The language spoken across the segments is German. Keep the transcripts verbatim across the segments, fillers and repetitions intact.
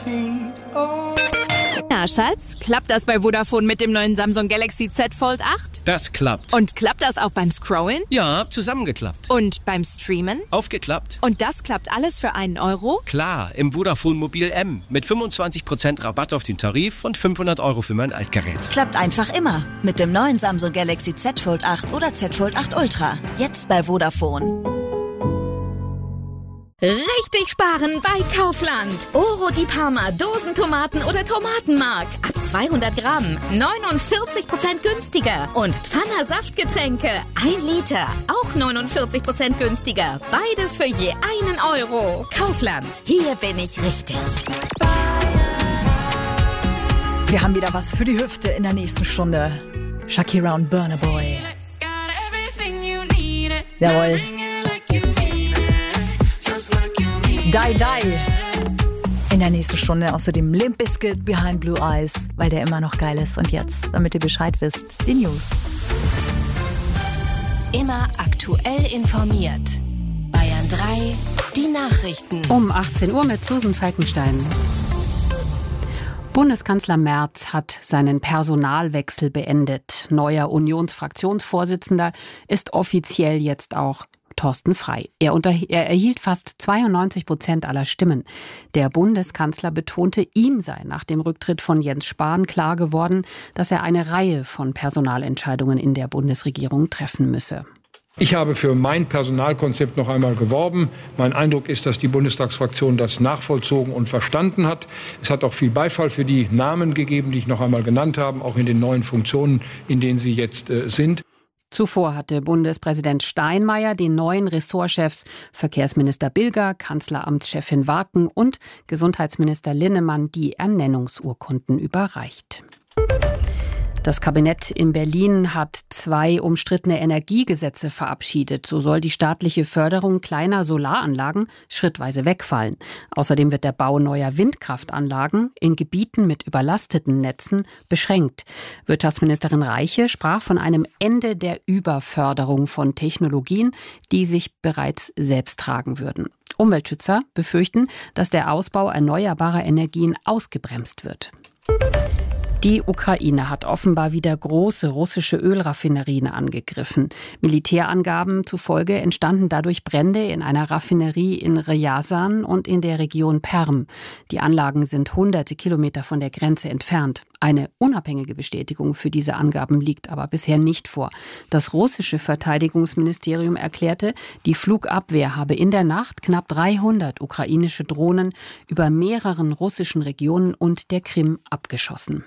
Na, Schatz, klappt das bei Vodafone mit dem neuen Samsung Galaxy Z Fold acht? Das klappt. Und klappt das auch beim Scrollen? Ja, zusammengeklappt. Und beim Streamen? Aufgeklappt. Und das klappt alles für einen Euro? Klar, im Vodafone Mobil M. Mit fünfundzwanzig Prozent Rabatt auf den Tarif und fünfhundert Euro für mein Altgerät. Klappt einfach immer. Mit dem neuen Samsung Galaxy Z Fold acht oder Z Fold acht Ultra. Jetzt bei Vodafone. Richtig sparen bei Kaufland. Oro di Parma, Dosentomaten oder Tomatenmark. Ab zweihundert Gramm, neunundvierzig Prozent günstiger. Und Pfanner Saftgetränke, ein Liter, auch neunundvierzig Prozent günstiger. Beides für je einen Euro. Kaufland, hier bin ich richtig. Wir haben wieder was für die Hüfte in der nächsten Stunde. Shakira und Burna Boy. Jawohl. Die, die. In der nächsten Stunde außerdem Limp Bizkit, Behind Blue Eyes, weil der immer noch geil ist. Und jetzt, damit ihr Bescheid wisst, die News. Immer aktuell informiert. Bayern drei, die Nachrichten. Um achtzehn Uhr mit Susan Falkenstein. Bundeskanzler Merz hat seinen Personalwechsel beendet. Neuer Unionsfraktionsvorsitzender ist offiziell jetzt auch Thorsten Frey. Er, unter, er erhielt fast zweiundneunzig Prozent aller Stimmen. Der Bundeskanzler betonte, ihm sei nach dem Rücktritt von Jens Spahn klar geworden, dass er eine Reihe von Personalentscheidungen in der Bundesregierung treffen müsse. Ich habe für mein Personalkonzept noch einmal geworben. Mein Eindruck ist, dass die Bundestagsfraktion das nachvollzogen und verstanden hat. Es hat auch viel Beifall für die Namen gegeben, die ich noch einmal genannt habe, auch in den neuen Funktionen, in denen sie jetzt äh, sind. Zuvor hatte Bundespräsident Steinmeier den neuen Ressortchefs Verkehrsminister Bilger, Kanzleramtschefin Warken und Gesundheitsminister Linnemann die Ernennungsurkunden überreicht. Das Kabinett in Berlin hat zwei umstrittene Energiegesetze verabschiedet. So soll die staatliche Förderung kleiner Solaranlagen schrittweise wegfallen. Außerdem wird der Bau neuer Windkraftanlagen in Gebieten mit überlasteten Netzen beschränkt. Wirtschaftsministerin Reiche sprach von einem Ende der Überförderung von Technologien, die sich bereits selbst tragen würden. Umweltschützer befürchten, dass der Ausbau erneuerbarer Energien ausgebremst wird. Die Ukraine hat offenbar wieder große russische Ölraffinerien angegriffen. Militärangaben zufolge entstanden dadurch Brände in einer Raffinerie in Ryazan und in der Region Perm. Die Anlagen sind hunderte Kilometer von der Grenze entfernt. Eine unabhängige Bestätigung für diese Angaben liegt aber bisher nicht vor. Das russische Verteidigungsministerium erklärte, die Flugabwehr habe in der Nacht knapp dreihundert ukrainische Drohnen über mehreren russischen Regionen und der Krim abgeschossen.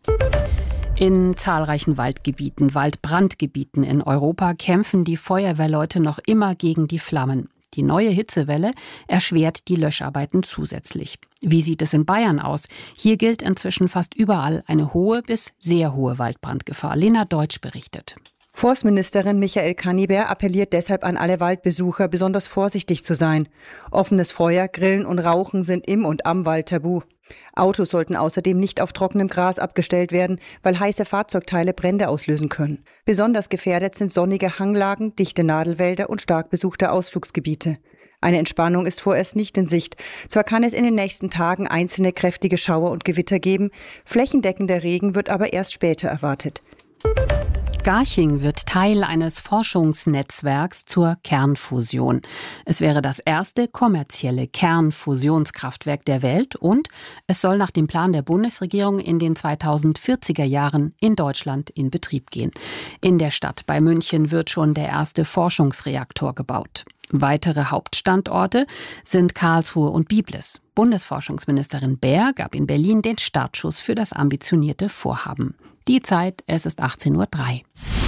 In zahlreichen Waldgebieten, Waldbrandgebieten in Europa kämpfen die Feuerwehrleute noch immer gegen die Flammen. Die neue Hitzewelle erschwert die Löscharbeiten zusätzlich. Wie sieht es in Bayern aus? Hier gilt inzwischen fast überall eine hohe bis sehr hohe Waldbrandgefahr. Lena Deutsch berichtet. Forstministerin Michael Kannibär appelliert deshalb an alle Waldbesucher, besonders vorsichtig zu sein. Offenes Feuer, Grillen und Rauchen sind im und am Wald tabu. Autos sollten außerdem nicht auf trockenem Gras abgestellt werden, weil heiße Fahrzeugteile Brände auslösen können. Besonders gefährdet sind sonnige Hanglagen, dichte Nadelwälder und stark besuchte Ausflugsgebiete. Eine Entspannung ist vorerst nicht in Sicht. Zwar kann es in den nächsten Tagen einzelne kräftige Schauer und Gewitter geben, flächendeckender Regen wird aber erst später erwartet. Garching wird Teil eines Forschungsnetzwerks zur Kernfusion. Es wäre das erste kommerzielle Kernfusionskraftwerk der Welt und es soll nach dem Plan der Bundesregierung in den zweitausendvierziger Jahren in Deutschland in Betrieb gehen. In der Stadt bei München wird schon der erste Forschungsreaktor gebaut. Weitere Hauptstandorte sind Karlsruhe und Biblis. Bundesforschungsministerin Baer gab in Berlin den Startschuss für das ambitionierte Vorhaben. Die Zeit, es ist achtzehn Uhr drei.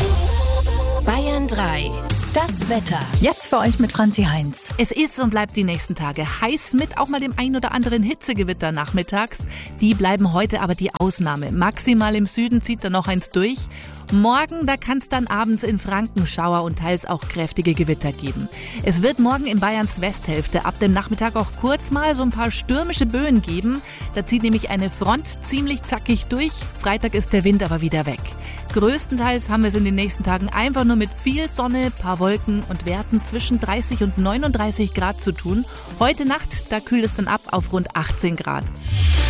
Bayern drei. Das Wetter. Jetzt für euch mit Franzi Heinz. Es ist und bleibt die nächsten Tage heiß mit auch mal dem ein oder anderen Hitzegewitter nachmittags. Die bleiben heute aber die Ausnahme. Maximal im Süden zieht da noch eins durch. Morgen, da kann es dann abends in Franken Schauer und teils auch kräftige Gewitter geben. Es wird morgen in Bayerns Westhälfte ab dem Nachmittag auch kurz mal so ein paar stürmische Böen geben. Da zieht nämlich eine Front ziemlich zackig durch. Freitag ist der Wind aber wieder weg. Größtenteils haben wir es in den nächsten Tagen einfach nur mit viel Sonne, paar Wolken und Werten zwischen dreißig und neununddreißig Grad zu tun. Heute Nacht, da kühlt es dann ab auf rund achtzehn Grad.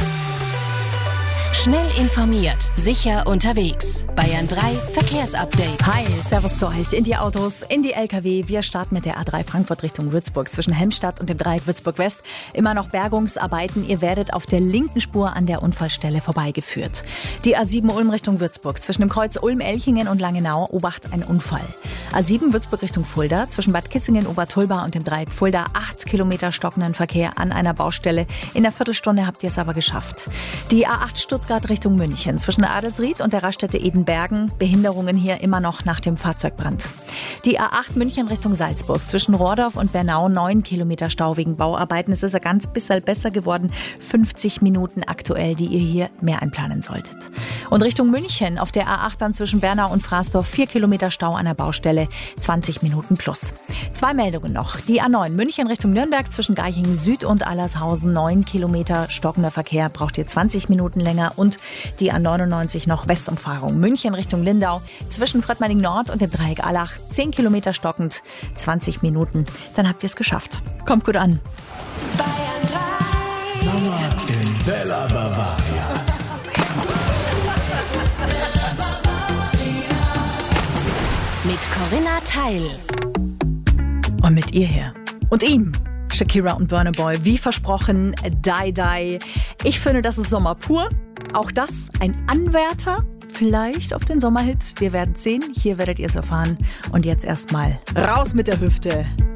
Schnell informiert, sicher unterwegs. Bayern drei Verkehrsupdate. Hi, servus zu euch in die Autos, in die L K W. Wir starten mit der A drei Frankfurt Richtung Würzburg zwischen Helmstadt und dem Dreieck Würzburg West. Immer noch Bergungsarbeiten. Ihr werdet auf der linken Spur an der Unfallstelle vorbeigeführt. Die A sieben Ulm Richtung Würzburg zwischen dem Kreuz Ulm-Elchingen und Langenau. Obacht, ein Unfall. A sieben Würzburg Richtung Fulda zwischen Bad Kissingen, Obertulba und dem Dreieck Fulda. achtzig Kilometer stockenden Verkehr an einer Baustelle. In der Viertelstunde habt ihr es aber geschafft. Die A acht Stuttgart Richtung München zwischen Adelsried und der Raststätte Edenbergen. Behinderungen hier immer noch nach dem Fahrzeugbrand. Die A acht München Richtung Salzburg zwischen Rohrdorf und Bernau. neun Kilometer Stau wegen Bauarbeiten. Es ist ein ganz bisschen besser geworden. fünfzig Minuten aktuell, die ihr hier mehr einplanen solltet. Und Richtung München auf der A acht dann zwischen Bernau und Fraßdorf. vier Kilometer Stau an der Baustelle. zwanzig Minuten plus. Zwei Meldungen noch. Die A neun München Richtung Nürnberg zwischen Garching Süd und Allershausen. neun Kilometer stockender Verkehr. Braucht ihr zwanzig Minuten länger. Und die A neunundneunzig noch Westumfahrung München Richtung Lindau zwischen Fröttmanning Nord und dem Dreieck Allach. zehn Kilometer stockend. zwanzig Minuten. Dann habt ihr es geschafft. Kommt gut an. Bayern drei. Sommer in Bella Bavaria. Mit Corinna Teil. Und mit ihr her. Und ihm. Shakira und Burna Boy, wie versprochen, Die Die. Ich finde, das ist Sommer pur. Auch das ein Anwärter, vielleicht auf den Sommerhit. Wir werden sehen, hier werdet ihr es erfahren. Und jetzt erstmal raus mit der Hüfte.